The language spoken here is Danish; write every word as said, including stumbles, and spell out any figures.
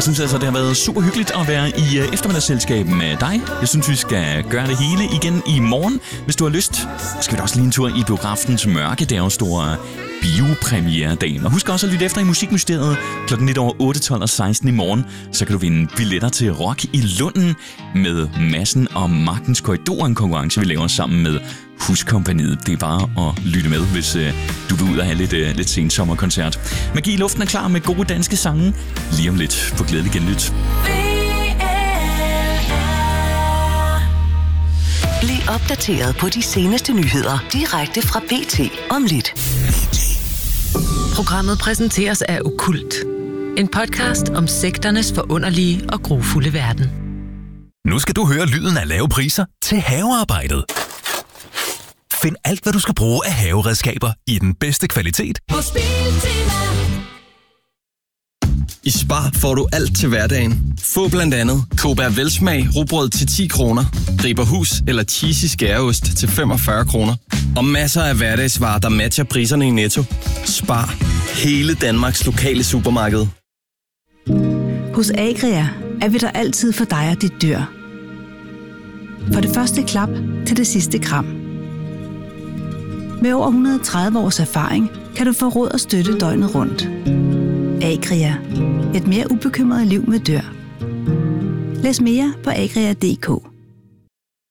Jeg synes altså, det har været super hyggeligt at være i eftermiddagsselskab med dig. Jeg synes, vi skal gøre det hele igen i morgen. Hvis du har lyst, så skal vi da også lige en tur i Biografens Mørke. Det er jo store biopremieredagen. Og husk også at lytte efter i Musikmysteriet klokken lidt over otte, tolv og seksten i morgen. Så kan du vinde billetter til Rock i Lunden med Madsen og Magtens Korridor, en konkurrence, vi laver sammen med Huskompagniet. Det er bare at lytte med, hvis øh, du vil ud og have lidt, øh, lidt sent sommerkoncert. Magi i Luften er klar med gode danske sange. Lige om lidt på glædelig genlyt. Bliv opdateret på de seneste nyheder direkte fra B T om lidt. Programmet præsenteres af Okkult. En podcast om sekternes forunderlige og grufulde verden. Nu skal du høre lyden af lave priser til havearbejdet. Find alt, hvad du skal bruge af haveredskaber i den bedste kvalitet. I Spar får du alt til hverdagen. Få blandt andet Cobra Velsmag rugbrød til ti kroner, Riberhus eller cheesy skæreost til femogfyrre kroner. Og masser af hverdagsvarer, der matcher priserne i Netto. Spar. Hele Danmarks lokale supermarked. Hos Agria er vi der altid for dig og dit dyr. For det første klap til det sidste kram. Med over et hundrede og tredive års erfaring kan du få råd og støtte døgnet rundt. Agria. Et mere ubekymret liv med dyr. Læs mere på agria punktum d k.